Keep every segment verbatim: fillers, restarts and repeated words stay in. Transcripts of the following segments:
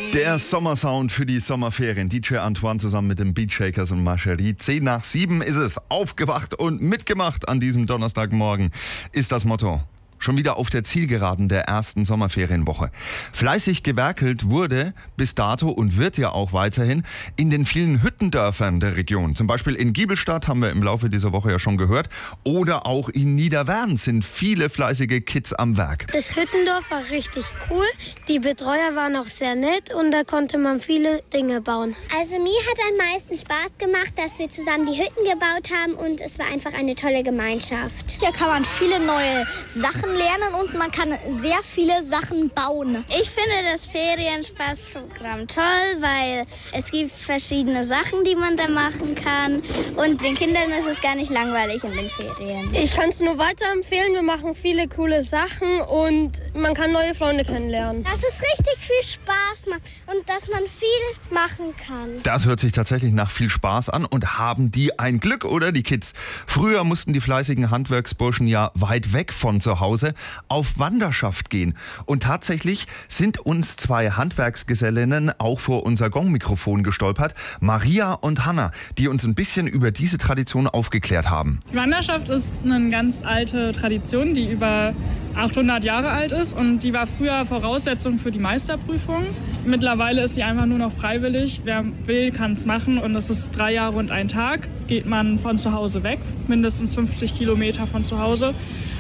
Der Sommersound für die Sommerferien. D J Antoine zusammen mit den Beatshakers und Marcherie. Zehn nach sieben ist es. Aufgewacht und mitgemacht an diesem Donnerstagmorgen ist das Motto. Schon wieder auf der Zielgeraden der ersten Sommerferienwoche. Fleißig gewerkelt wurde bis dato und wird ja auch weiterhin in den vielen Hüttendörfern der Region. Zum Beispiel in Giebelstadt, haben wir im Laufe dieser Woche ja schon gehört. Oder auch in Niederwern sind viele fleißige Kids am Werk. Das Hüttendorf war richtig cool. Die Betreuer waren auch sehr nett und da konnte man viele Dinge bauen. Also mir hat am meisten Spaß gemacht, dass wir zusammen die Hütten gebaut haben und es war einfach eine tolle Gemeinschaft. Hier kann man viele neue Sachen lernen und man kann sehr viele Sachen bauen. Ich finde das Ferienspaßprogramm toll, weil es gibt verschiedene Sachen, die man da machen kann und den Kindern ist es gar nicht langweilig in den Ferien. Ich kann es nur weiterempfehlen. Wir machen viele coole Sachen und man kann neue Freunde kennenlernen. Dass es richtig viel Spaß macht und dass man viel machen kann. Das hört sich tatsächlich nach viel Spaß an. Und haben die ein Glück, oder die Kids? Früher mussten die fleißigen Handwerksburschen ja weit weg von zu Hause auf Wanderschaft gehen. Und tatsächlich sind uns zwei Handwerksgesellinnen auch vor unser Gongmikrofon gestolpert, Maria und Hanna, die uns ein bisschen über diese Tradition aufgeklärt haben. Die Wanderschaft ist eine ganz alte Tradition, die über achthundert Jahre alt ist und die war früher Voraussetzung für die Meisterprüfung. Mittlerweile ist sie einfach nur noch freiwillig. Wer will, kann es machen und es ist drei Jahre und ein Tag. Geht man von zu Hause weg, mindestens fünfzig Kilometer von zu Hause.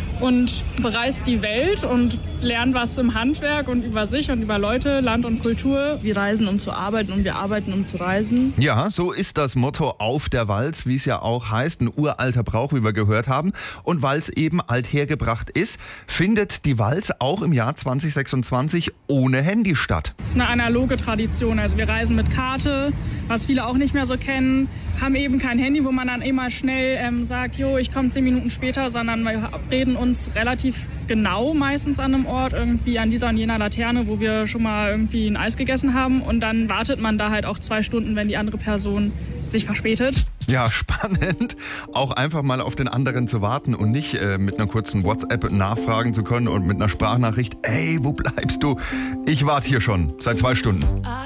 Und bereist die Welt und lernt was im Handwerk und über sich und über Leute, Land und Kultur. Wir reisen, um zu arbeiten und wir arbeiten, um zu reisen. Ja, so ist das Motto auf der Walz, wie es ja auch heißt, ein uralter Brauch, wie wir gehört haben. Und weil es eben althergebracht ist, findet die Walz auch im Jahr zwanzig sechsundzwanzig ohne Handy statt. Das ist eine analoge Tradition, also wir reisen mit Karte, was viele auch nicht mehr so kennen, haben eben kein Handy, wo man dann immer schnell ähm, sagt, jo, ich komme zehn Minuten später, sondern wir verabreden uns relativ genau meistens an einem Ort, irgendwie an dieser und jener Laterne, wo wir schon mal irgendwie ein Eis gegessen haben und dann wartet man da halt auch zwei Stunden, wenn die andere Person sich verspätet. Ja, spannend, auch einfach mal auf den anderen zu warten und nicht äh, mit einer kurzen WhatsApp nachfragen zu können und mit einer Sprachnachricht, ey, wo bleibst du? Ich warte hier schon seit zwei Stunden.